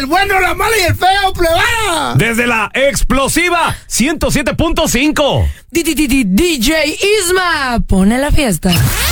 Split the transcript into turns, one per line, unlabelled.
el bueno, la mala y el feo, plebada.
Desde la explosiva 107.5.
DJ Isma, pone la fiesta.